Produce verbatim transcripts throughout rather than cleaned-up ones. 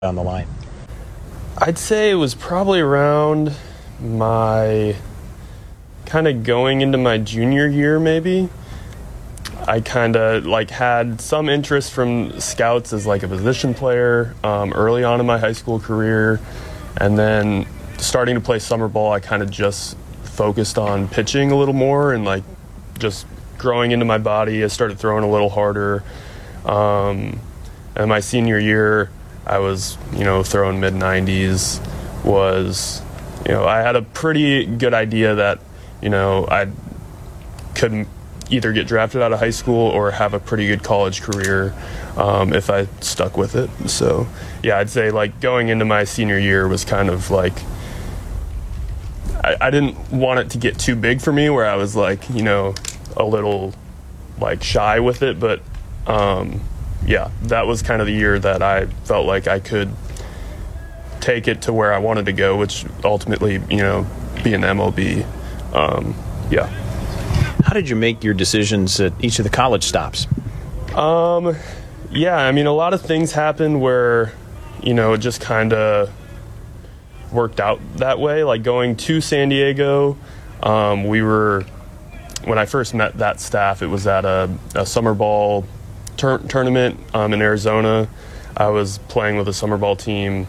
on the line? I'd say it was probably around my kind of going into my junior year, maybe. I kind of like had some interest from scouts as like a position player um, early on in my high school career, and then starting to play summer ball, I kind of just focused on pitching a little more and like just growing into my body. I started throwing a little harder. Um, and my senior year, I was, you know, throwing mid nineties. Was, you know, I had a pretty good idea that, you know, I could either get drafted out of high school or have a pretty good college career um, if I stuck with it. So, yeah, I'd say like going into my senior year was kind of like, I, I didn't want it to get too big for me where I was like, you know, a little like shy with it. But, um, yeah, that was kind of the year that I felt like I could take it to where I wanted to go, which ultimately, you know, be an M L B. Um, yeah. How did you make your decisions at each of the college stops? Um, yeah, I mean, a lot of things happened where, you know, it just kind of worked out that way. Like going to San Diego, um, we were, when I first met that staff, it was at a, a summer ball tur- tournament um, in Arizona. I was playing with a summer ball team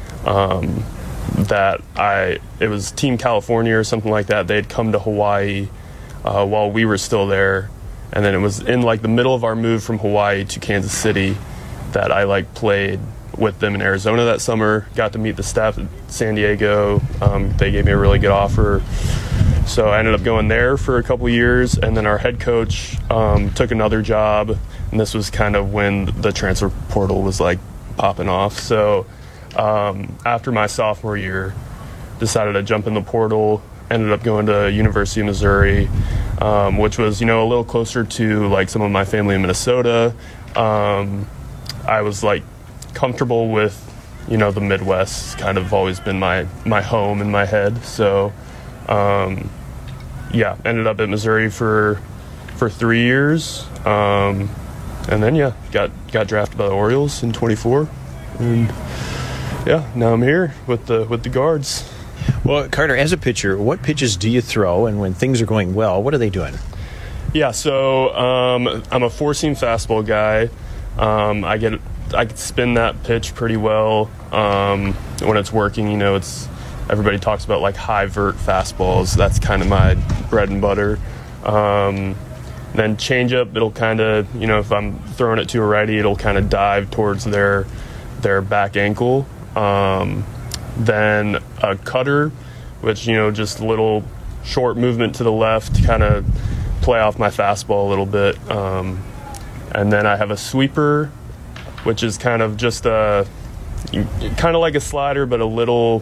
um, that I, it was Team California or something like that. They'd come to Hawaii Uh, while we were still there, and then it was in like the middle of our move from Hawaii to Kansas City that I like played with them in Arizona that summer. Got to meet the staff at San Diego. Um, they gave me a really good offer, so I ended up going there for a couple years. And then our head coach um, took another job, and this was kind of when the transfer portal was like popping off. So um, after my sophomore year, decided to jump in the portal. Ended up going to University of Missouri, um, which was, you know, a little closer to like some of my family in Minnesota. Um, I was like comfortable with, you know, the Midwest. Kind of always been my my home in my head. So, um, yeah, ended up at Missouri for for three years, um, and then yeah, got got drafted by the Orioles in twenty-four, and yeah, now I'm here with the with the Guards. Well, Carter, as a pitcher, what pitches do you throw, and when things are going well, what are they doing? Yeah, so um, I'm a four-seam fastball guy. Um, I get I can spin that pitch pretty well um, when it's working. You know, it's everybody talks about like high vert fastballs. That's kind of my bread and butter. Um, then changeup, it'll kind of, you know, if I'm throwing it to a righty, it'll kind of dive towards their their back ankle. Um, Then a cutter, which, you know, just a little short movement to the left, kind of play off my fastball a little bit. Um, and then I have a sweeper, which is kind of just a, kind of like a slider, but a little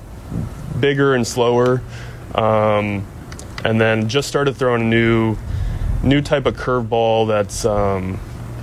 bigger and slower. Um, and then just started throwing a new, new type of curveball that's um,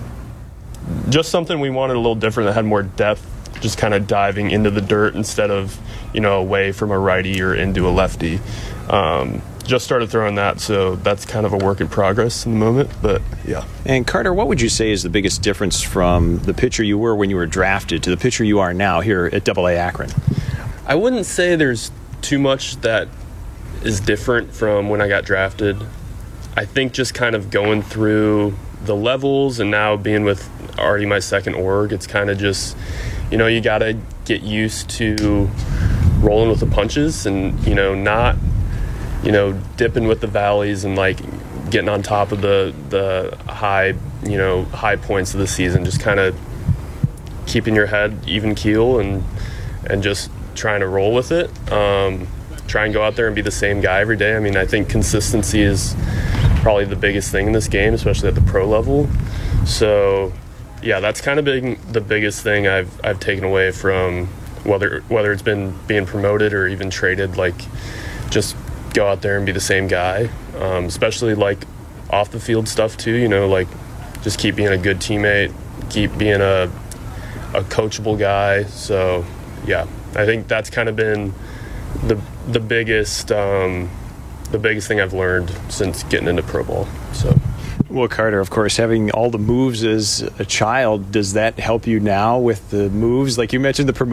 just something we wanted a little different that had more depth. Just kind of diving into the dirt instead of, you know, away from a righty or into a lefty. Um, just started throwing that, so that's kind of a work in progress in the moment, but yeah. And Carter, what would you say is the biggest difference from the pitcher you were when you were drafted to the pitcher you are now here at Double A Akron? I wouldn't say there's too much that is different from when I got drafted. I think just kind of going through the levels and now being with already my second org, it's kind of just, you know, you got to get used to rolling with the punches and, you know, not, you know, dipping with the valleys and, like, getting on top of the, the high, you know, high points of the season. Just kind of keeping your head even keel and and just trying to roll with it. Um, try and go out there and be the same guy every day. I mean, I think consistency is probably the biggest thing in this game, especially at the pro level. So, yeah, that's kind of been the biggest thing I've I've taken away from whether whether it's been being promoted or even traded. Like, just go out there and be the same guy, um, especially like off the field stuff too. You know, like just keep being a good teammate, keep being a a coachable guy. So, yeah, I think that's kind of been the the biggest um, the biggest thing I've learned since getting into pro ball. So. Well, Carter, of course, having all the moves as a child, does that help you now with the moves? Like you mentioned the promotion.